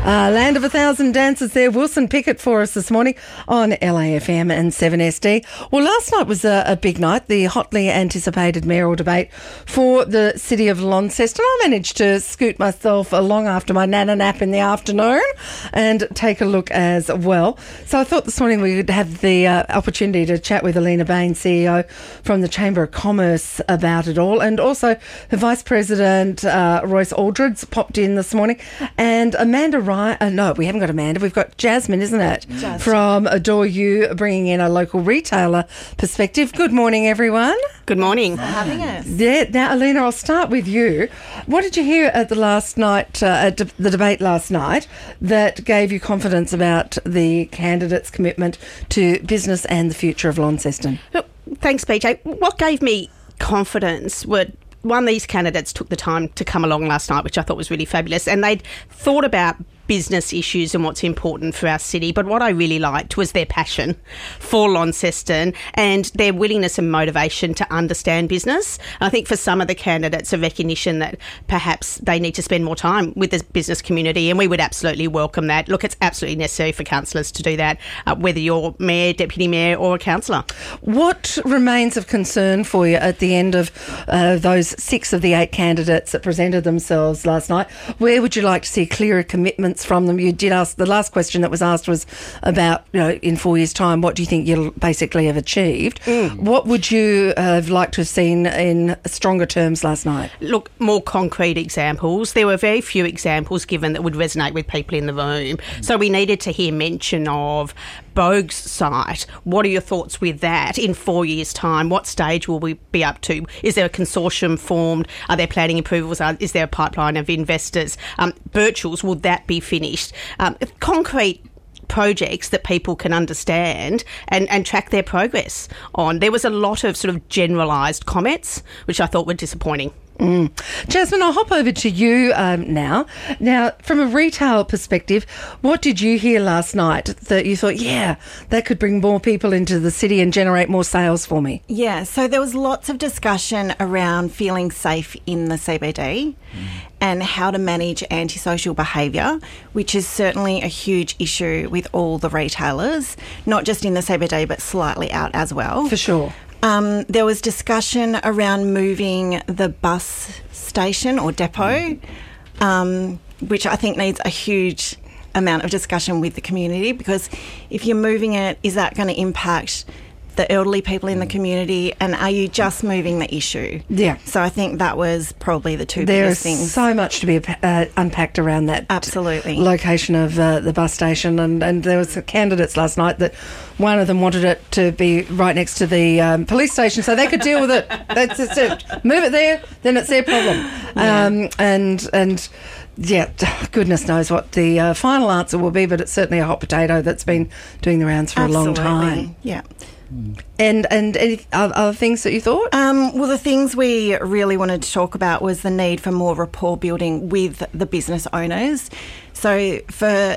Land of a Thousand Dances there. Wilson Pickett for us this morning on LAFM and 7SD. Well, last night was a big night, the hotly anticipated mayoral debate for the city of Launceston. I managed to scoot myself along after my nana nap in the afternoon and take a look as well. So I thought this morning we would have the opportunity to chat with Alina Bain, CEO from the Chamber of Commerce, about it all. And also her Vice President, Royce Aldridge, popped in this morning. And Amanda Ryan, no, we haven't got Amanda. We've got Jasmine, isn't it? Jasmine. From Adore You, bringing in a local retailer perspective. Good morning, everyone. Good morning. Thanks for having us. Yeah, now, Alina, I'll start with you. What did you hear at the last night, at the debate last night, that gave you confidence about the candidates' commitment to business and the future of Launceston? Look, thanks, BJ. What gave me confidence were, one, these candidates took the time to come along last night, which I thought was really fabulous, and they'd thought about business issues and what's important for our city. But what I really liked was their passion for Launceston and their willingness and motivation to understand business. I think for some of the candidates, a recognition that perhaps they need to spend more time with the business community, and we would absolutely welcome that. Look, it's absolutely necessary for councillors to do that, whether you're mayor, deputy mayor or a councillor. What remains of concern for you at the end of those 6 of the 8 candidates that presented themselves last night? Where would you like to see clearer commitments from them? You did ask, the last question that was asked was about, in 4 years' time, what do you think you'll basically have achieved? What would you have liked to have seen in stronger terms last night? Look, more concrete examples. There were very few examples given that would resonate with people in the room. So we needed to hear mention of Bogue's site. What are your thoughts with that in 4 years' time? What stage will we be up to? Is there a consortium formed? Are there planning approvals? Is there a pipeline of investors? Birchall's, will that be finished? Concrete projects that people can understand and track their progress on. There was a lot of sort of generalised comments, which I thought were disappointing. Jasmine, I'll hop over to you now. Now, from a retail perspective, what did you hear last night that you thought, yeah, that could bring more people into the city and generate more sales for me? Yeah, so there was lots of discussion around feeling safe in the CBD and how to manage antisocial behaviour, which is certainly a huge issue with all the retailers, not just in the CBD but slightly out as well. For sure. There was discussion around moving the bus station or depot, which I think needs a huge amount of discussion with the community, because if you're moving it, is that going to impact the elderly people in the community, and are you just moving the issue? Yeah. So I think that was probably the two biggest things. There's so much to be unpacked around that Absolutely. Location of the bus station, and there was candidates last night that one of them wanted it to be right next to the police station so they could deal with it. That's it. Move it there, then it's their problem. Yeah. And yeah, goodness knows what the final answer will be, but it's certainly a hot potato that's been doing the rounds for Absolutely. a long time. Yeah. And any other things that you thought? Well, the things we really wanted to talk about was the need for more rapport building with the business owners. So for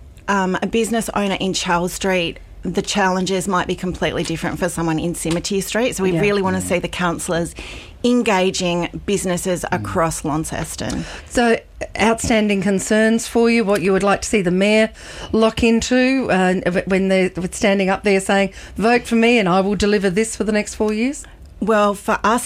a business owner in Charles Street, the challenges might be completely different for someone in Symmetry Street. So we really want to see the councillors engaging businesses across Launceston. So outstanding concerns for you, what you would like to see the mayor lock into when they're standing up there saying, vote for me and I will deliver this for the next 4 years? Well, for us,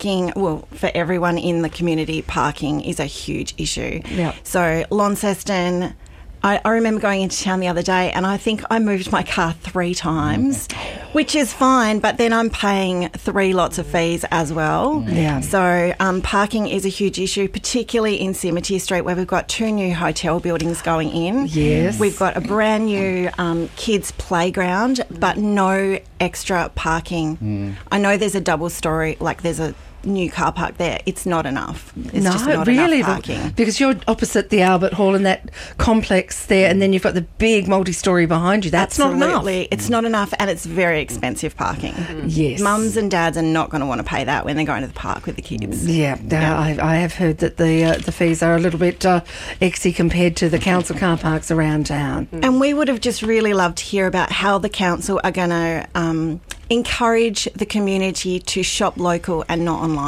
for everyone in the community, parking is a huge issue. Yeah. So Launceston, I remember going into town the other day and I think I moved my car 3 times, which is fine, but then I'm paying 3 lots of fees as well. Yeah. So parking is a huge issue, particularly in Symmetry Street, where we've got 2 new hotel buildings going in. Yes. We've got a brand new kids playground, but no extra parking. I know there's a double story, like there's a new car park there. It's not enough. It's just not enough parking. Because you're opposite the Albert Hall and that complex there, and then you've got the big multi-storey behind you. That's not enough. Absolutely. It's not enough, and it's very expensive parking. Yes. Mums and dads are not going to want to pay that when they're going to the park with the kids. Yeah. I have heard that the fees are a little bit exy compared to the council car parks around town. And we would have just really loved to hear about how the council are going to encourage the community to shop local and not online.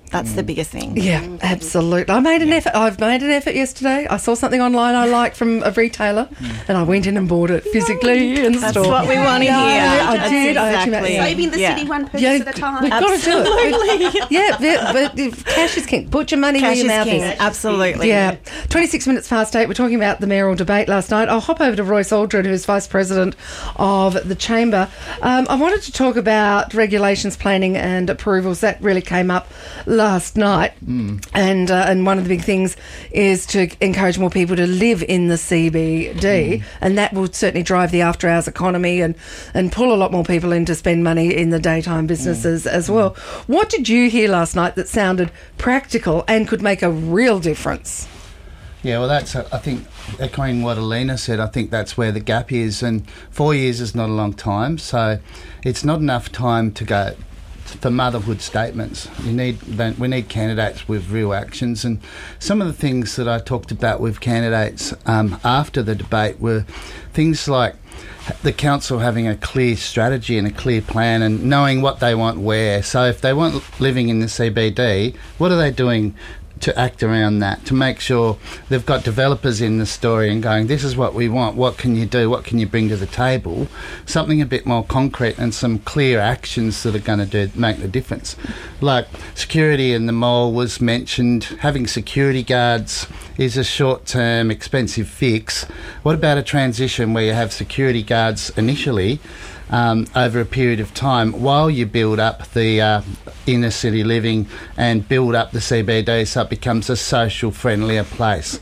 That's the biggest thing. Yeah, absolutely. I've made an effort yesterday. I saw something online I liked from a retailer, and I went in and bought it physically in the That's store. what we want to hear. I did. Exactly. Saving the city one person at a time. We've got to do it. Yeah, but cash is king. Put your money where your mouth is. Absolutely. Yeah. 26 minutes past 8. We're talking about the mayoral debate last night. I'll hop over to Royce Aldred, who's Vice President of the Chamber. I wanted to talk about regulations, planning and approvals. That really came up last night. And one of the big things is to encourage more people to live in the CBD, and that will certainly drive the after-hours economy and pull a lot more people in to spend money in the daytime businesses as well. What did you hear last night that sounded practical and could make a real difference? Yeah, well, that's, I think, echoing what Alina said, I think that's where the gap is. And 4 years is not a long time, so it's not enough time to go for motherhood statements. We need candidates with real actions. And some of the things that I talked about with candidates after the debate were things like the council having a clear strategy and a clear plan and knowing what they want where. So if they want living in the CBD, what are they doing to act around that, to make sure they've got developers in the story and going, this is what we want, what can you do, what can you bring to the table, something a bit more concrete and some clear actions that are going to make the difference. Like security in the mall was mentioned. Having security guards is a short-term expensive fix. What about a transition where you have security guards initially over a period of time while you build up the inner city living and build up the CBD so it becomes a social friendlier place.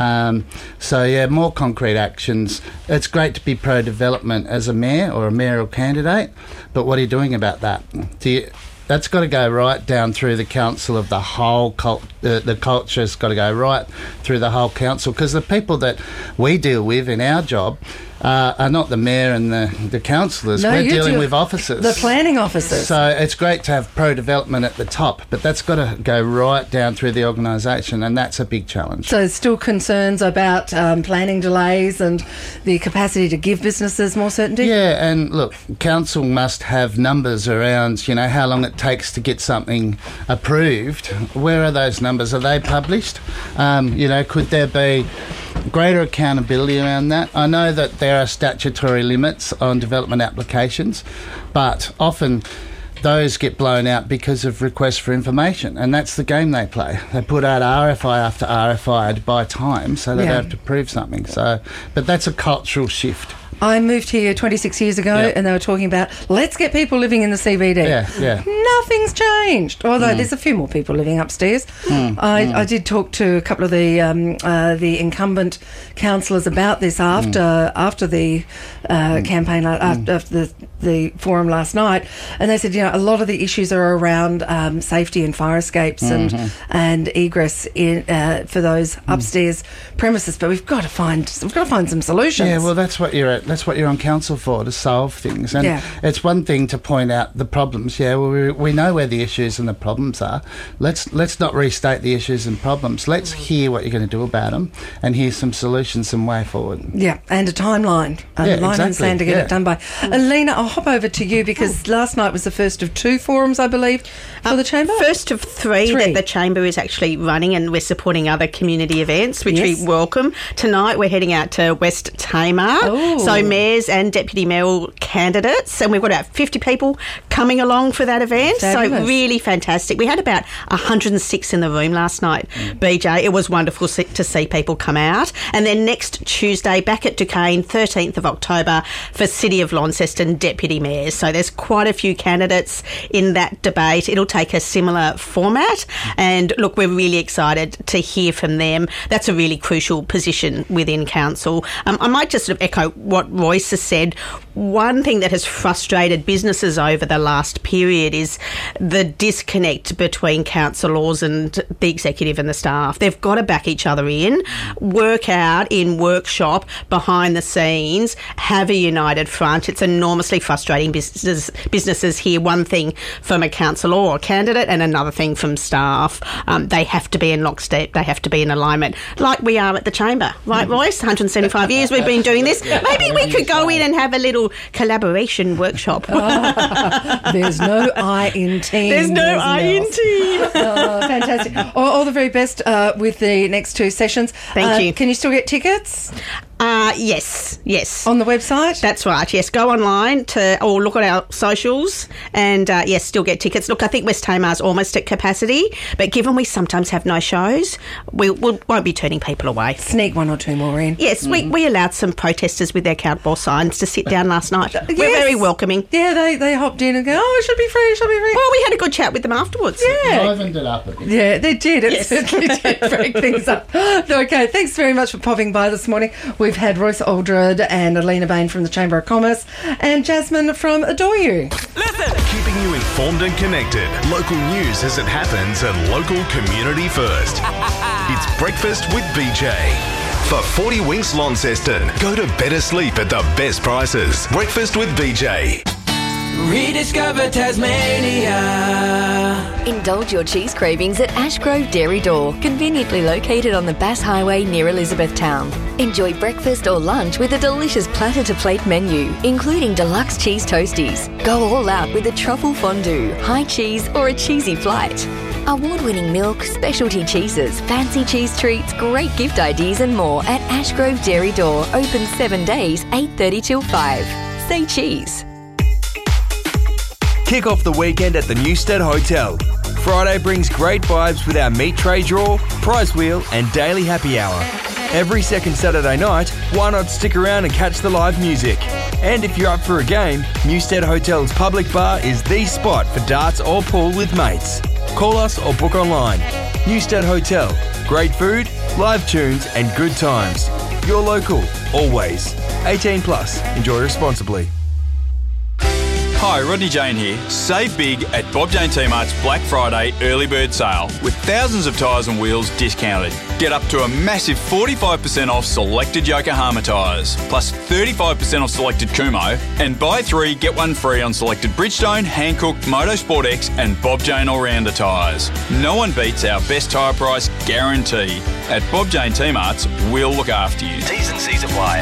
So yeah, more concrete actions. It's great to be pro-development as a mayor or a mayoral candidate, but what are you doing about that? That's got to go right down through the council of the whole the culture's got to go right through the whole council, because the people that we deal with in our job are not the mayor and the councillors. No, we're dealing with officers. The planning officers. So it's great to have pro-development at the top, but that's got to go right down through the organisation, and that's a big challenge. So there's still concerns about planning delays and the capacity to give businesses more certainty? Yeah, and look, council must have numbers around, how long it takes to get something approved. Where are those numbers? Are they published? Could there be greater accountability around that? I know that there are statutory limits on development applications, but often those get blown out because of requests for information, and that's the game they play. They put out RFI after RFI to buy time so they don't have to prove something. So, but that's a cultural shift. I moved here 26 years ago and they were talking about, let's get people living in the CBD. Yeah. Nothing's changed, although there's a few more people living upstairs. I did talk to a couple of the incumbent councillors about this after the campaign, after the forum last night, and they said, a lot of the issues are around safety and fire escapes and egress for those upstairs premises, but we've got to find some solutions. Yeah, well, that's what you're on council for, to solve things. And it's one thing to point out the problems. Yeah, well, we know where the issues and the problems are. Let's not restate the issues and problems. Let's hear what you're going to do about them and hear some solutions and way forward. Yeah, and a timeline. Line in the sand to get it done by. Alina, I'll hop over to you because last night was the first of 2 forums, I believe, for the Chamber? First of 3 that the Chamber is actually running, and we're supporting other community events, which we welcome. Tonight we're heading out to West Tamar. So mayors and deputy mayoral candidates, and we've got about 50 people coming along for that event. Fabulous. So really fantastic. We had about 106 in the room last night, BJ. It was wonderful to see people come out. And then next Tuesday, back at Duquesne, 13th of October, for City of Launceston deputy mayors. So there's quite a few candidates in that debate. It'll take a similar format. And look, we're really excited to hear from them. That's a really crucial position within council. I might just sort of echo what Royce has said. One thing that has frustrated businesses over the last period is the disconnect between councillors and the executive and the staff. They've got to back each other in, work out in workshop, behind the scenes, have a united front. It's enormously frustrating. Businesses hear one thing from a councillor or a candidate and another thing from staff. They have to be in lockstep. They have to be in alignment, like we are at the Chamber. Right, Royce? 175 years we've been doing this. Maybe we could go in and have a little collaboration workshop. There's no I in team. There's no I in team. Oh, fantastic. All the very best with the next 2 sessions. Thank you. Can you still get tickets? Yes. On the website? That's right, yes. Go online or look at our socials and, yes, still get tickets. Look, I think West Tamar's almost at capacity, but given we sometimes have no shows, we won't be turning people away. Sneak 1 or 2 more in. Yes, we allowed some protesters with their cardboard signs to sit down last night. We're very welcoming. Yeah, they hopped in and go, it should be free, Well, we had a good chat with them afterwards. Yeah. Livened it up a bit. Yeah, they did. It certainly did break things up. Okay, thanks very much for popping by this morning. We've had Royce Aldred and Alina Bain from the Chamber of Commerce and Jasmine from Adore You. Listen! Keeping you informed and connected. Local news as it happens and local community first. It's Breakfast with BJ. For 40 Winks Launceston, go to better sleep at the best prices. Breakfast with BJ. Rediscover Tasmania. Indulge your cheese cravings at Ashgrove Dairy Door, conveniently located on the Bass Highway near Elizabethtown. Enjoy breakfast or lunch with a delicious platter-to-plate menu, including deluxe cheese toasties. Go all out with a truffle fondue, high cheese or a cheesy flight. Award-winning milk, specialty cheeses, fancy cheese treats, great gift ideas and more at Ashgrove Dairy Door, open 7 days, 8:30 till 5. Say cheese. Kick off the weekend at the Newstead Hotel. Friday brings great vibes with our meat tray draw, prize wheel and daily happy hour. Every second Saturday night, why not stick around and catch the live music? And if you're up for a game, Newstead Hotel's public bar is the spot for darts or pool with mates. Call us or book online. Newstead Hotel. Great food, live tunes and good times. You're local, always. 18 plus. Enjoy responsibly. Hi, Rodney Jane here. Save big at Bob Jane T-Mart's Black Friday early bird sale with thousands of tyres and wheels discounted. Get up to a massive 45% off selected Yokohama tyres, plus 35% off selected Kumho, and buy 3, get 1 free on selected Bridgestone, Hankook, Motorsport X and Bob Jane All-Rounder tyres. No one beats our best tyre price guarantee. At Bob Jane T-Mart's, we'll look after you. T's and C's apply.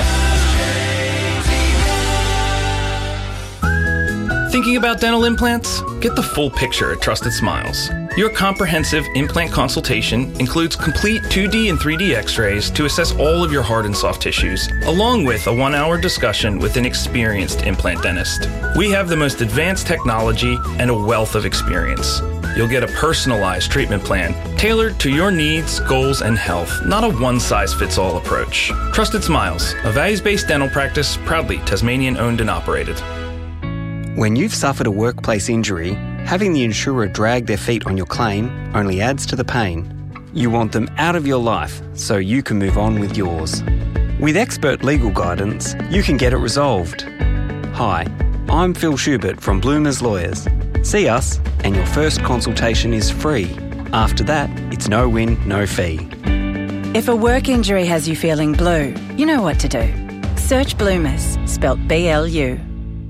Thinking about dental implants? Get the full picture at Trusted Smiles. Your comprehensive implant consultation includes complete 2D and 3D x-rays to assess all of your hard and soft tissues, along with a 1-hour discussion with an experienced implant dentist. We have the most advanced technology and a wealth of experience. You'll get a personalized treatment plan tailored to your needs, goals, and health, not a one-size-fits-all approach. Trusted Smiles, a values-based dental practice proudly Tasmanian-owned and operated. When you've suffered a workplace injury, having the insurer drag their feet on your claim only adds to the pain. You want them out of your life so you can move on with yours. With expert legal guidance, you can get it resolved. Hi, I'm Phil Schubert from Bloomers Lawyers. See us and your first consultation is free. After that, it's no win, no fee. If a work injury has you feeling blue, you know what to do. Search Bloomers, spelt B-L-U.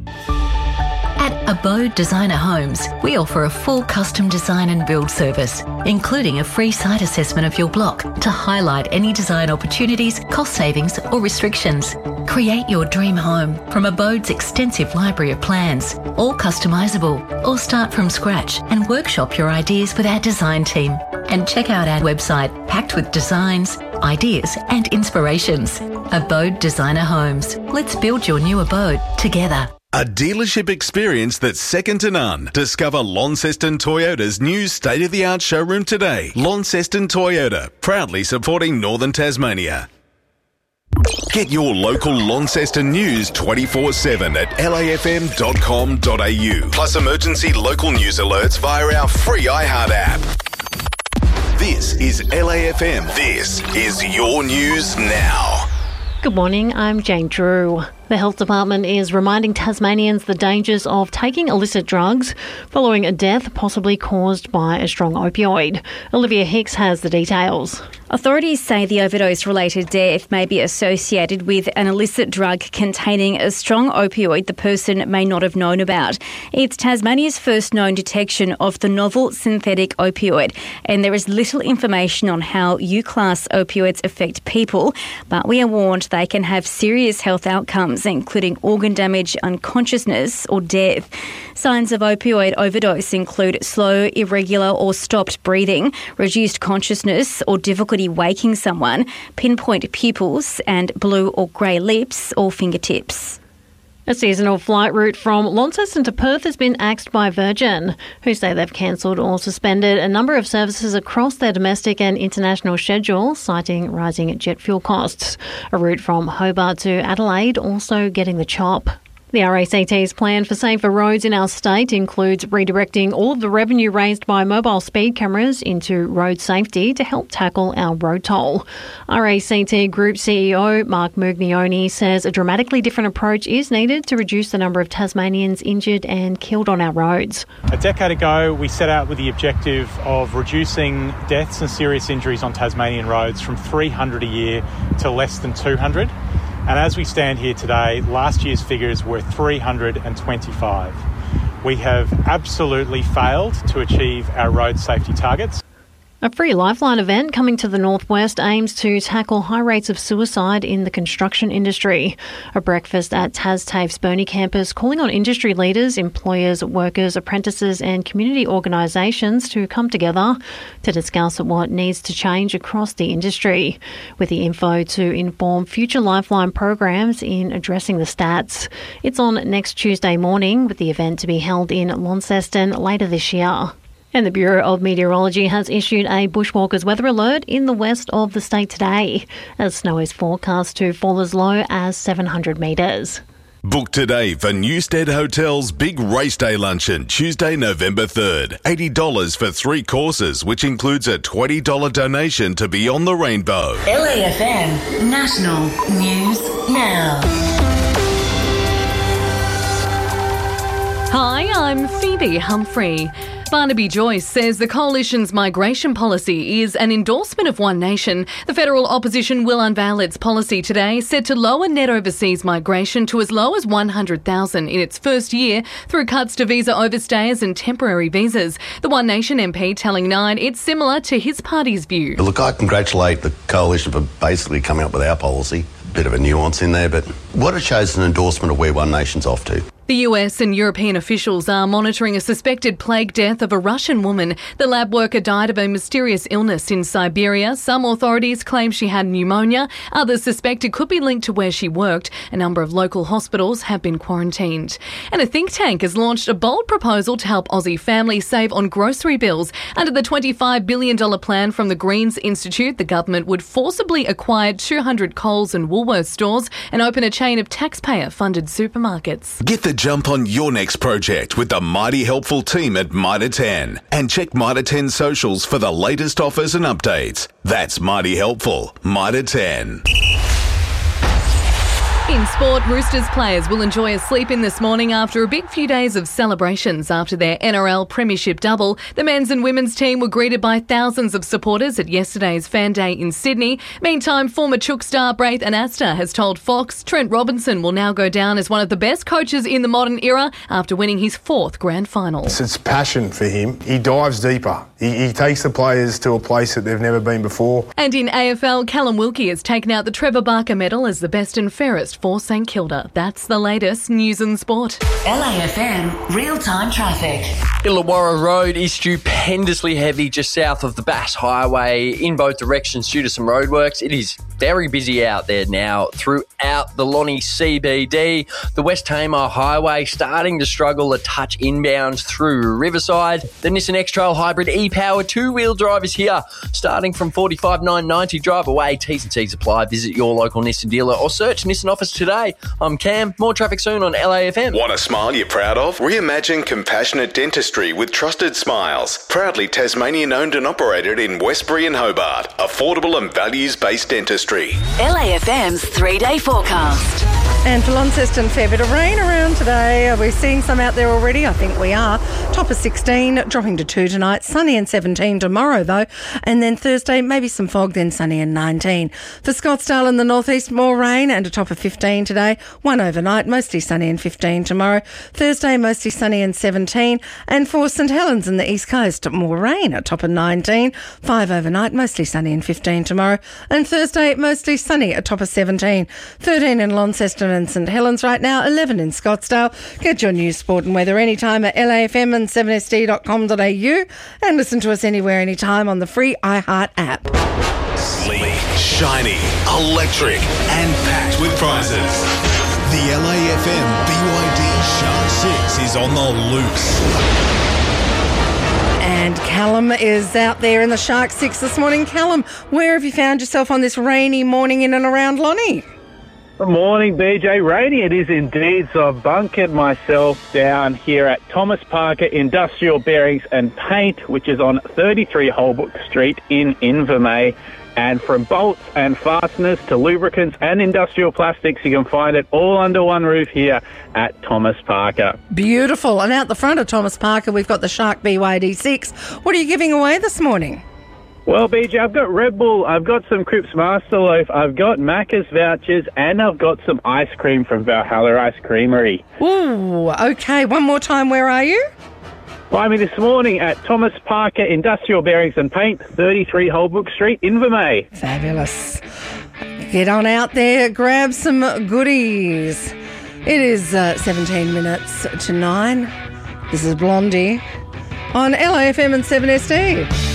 At Abode Designer Homes, we offer a full custom design and build service, including a free site assessment of your block to highlight any design opportunities, cost savings or restrictions. Create your dream home from Abode's extensive library of plans, all customisable, or start from scratch and workshop your ideas with our design team. And check out our website packed with designs, ideas and inspirations. Abode Designer Homes. Let's build your new abode together. A dealership experience that's second to none. Discover Launceston Toyota's new state-of-the-art showroom today. Launceston Toyota, proudly supporting Northern Tasmania. Get your local Launceston news 24/7 at lafm.com.au. Plus emergency local news alerts via our free iHeart app. This is LAFM. This is your news now. Good morning, I'm Jane Drew. The Health Department is reminding Tasmanians the dangers of taking illicit drugs following a death possibly caused by a strong opioid. Olivia Hicks has the details. Authorities say the overdose-related death may be associated with an illicit drug containing a strong opioid the person may not have known about. It's Tasmania's first known detection of the novel synthetic opioid, and there is little information on how U-class opioids affect people, but we are warned they can have serious health outcomes, including organ damage, unconsciousness or death. Signs of opioid overdose include slow, irregular or stopped breathing, reduced consciousness or difficulty waking someone, pinpoint pupils and blue or grey lips or fingertips. A seasonal flight route from Launceston to Perth has been axed by Virgin, who say they've cancelled or suspended a number of services across their domestic and international schedule, citing rising jet fuel costs. A route from Hobart to Adelaide also getting the chop. The RACT's plan for safer roads in our state includes redirecting all of the revenue raised by mobile speed cameras into road safety to help tackle our road toll. RACT Group CEO Mark Mugnaione says a dramatically different approach is needed to reduce the number of Tasmanians injured and killed on our roads. A decade ago, we set out with the objective of reducing deaths and serious injuries on Tasmanian roads from 300 a year to less than 200. And as we stand here today, last year's figures were 325. We have absolutely failed to achieve our road safety targets. A free Lifeline event coming to the northwest aims to tackle high rates of suicide in the construction industry. A breakfast at TasTAFE's Burnie campus calling on industry leaders, employers, workers, apprentices and community organisations to come together to discuss what needs to change across the industry, with the info to inform future Lifeline programs in addressing the stats. It's on next Tuesday morning, with the event to be held in Launceston later this year. And the Bureau of Meteorology has issued a bushwalkers weather alert in the west of the state today, as snow is forecast to fall as low as 700 metres. Book today for Newstead Hotel's Big Race Day Luncheon, Tuesday, November 3rd. $80 for 3 courses, which includes a $20 donation to Beyond the Rainbow. LAFM National News Now. Hi, I'm Phoebe Humphrey. Barnaby Joyce says the Coalition's migration policy is an endorsement of One Nation. The federal opposition will unveil its policy today, set to lower net overseas migration to as low as 100,000 in its first year through cuts to visa overstayers and temporary visas. The One Nation MP telling Nine it's similar to his party's view. Look, I congratulate the Coalition for basically coming up with our policy. Bit of a nuance in there, but what it shows is an endorsement of where One Nation's off to. The US and European officials are monitoring a suspected plague death of a Russian woman. The lab worker died of a mysterious illness in Siberia. Some authorities claim she had pneumonia. Others suspect it could be linked to where she worked. A number of local hospitals have been quarantined. And a think tank has launched a bold proposal to help Aussie families save on grocery bills. Under the $25 billion plan from the Greens Institute, the government would forcibly acquire 200 Coles and Woolworths stores and open a chain of taxpayer-funded supermarkets. Get the jump on your next project with the mighty helpful team at Mitre 10 and check Mitre 10 socials for the latest offers and updates. That's mighty helpful. Mitre 10. In sport, Roosters players will enjoy a sleep in this morning after a big few days of celebrations after their NRL Premiership double. The men's and women's team were greeted by thousands of supporters at yesterday's Fan Day in Sydney. Meantime, former Chook star Braith Anasta has told Fox Trent Robinson will now go down as one of the best coaches in the modern era after winning his 4th grand final. It's passion for him. He dives deeper. He takes the players to a place that they've never been before. And in AFL, Callum Wilkie has taken out the Trevor Barker medal as the best and fairest for St Kilda. That's the latest news and sport. LAFM real-time traffic. Illawarra Road is stupendously heavy just south of the Bass Highway in both directions due to some roadworks. It is very busy out there now throughout the Lonnie CBD. The West Tamar Highway starting to struggle a touch inbound through Riverside. The Nissan X-Trail Hybrid e-Power 2-wheel drive is here starting from $45,990. Drive away. T's and C's apply. Visit your local Nissan dealer or search Nissan office today. I'm Cam. More traffic soon on LAFM. Want a smile you're proud of? Reimagine compassionate dentistry with Trusted Smiles. Proudly Tasmanian owned and operated in Westbury and Hobart. Affordable and values-based dentistry. LAFM's 3-day forecast. And for Launceston, fair bit of rain around today. Are we seeing some out there already? I think we are. Top of 16, dropping to 2 tonight. Sunny and 17 tomorrow, though. And then Thursday, maybe some fog, then sunny and 19. For Scottsdale in the northeast, more rain and a top of 15 today. 1 overnight, mostly sunny and 15 tomorrow. Thursday, mostly sunny and 17. And for St Helens in the east coast, more rain, a top of 19. 5 overnight, mostly sunny and 15 tomorrow. And Thursday, mostly sunny, a top of 17. 13 in Launceston and St Helens right now, 11 in Scottsdale. Get your news, sport and weather anytime at LAFM and 7sd.com.au and listen to us anywhere, anytime on the free iHeart app. Sleek, shiny, electric and packed with prizes. The LAFM BYD Shark 6 is on the loose. And Callum is out there in the Shark 6 this morning. Callum, where have you found yourself on this rainy morning in and around Lonnie? Good morning, BJ. Rainy it is indeed, so I've bunkered myself down here at Thomas Parker Industrial Bearings and Paint, which is on 33 Holbrook Street in Invermay. And from bolts and fasteners to lubricants and industrial plastics, you can find it all under one roof here at Thomas Parker. Beautiful. And out the front of Thomas Parker, we've got the Shark BYD 6. What are you giving away this morning? Well, BJ, I've got Red Bull, I've got some Cripps Master Loaf, I've got Macca's vouchers, and I've got some ice cream from Valhalla Ice Creamery. Ooh, okay. One more time, where are you? Find me this morning at Thomas Parker Industrial Bearings and Paint, 33 Holbrook Street, Invermay. Fabulous. Get on out there, grab some goodies. It is 17 minutes to 9. This is Blondie on LAFM and 7SD.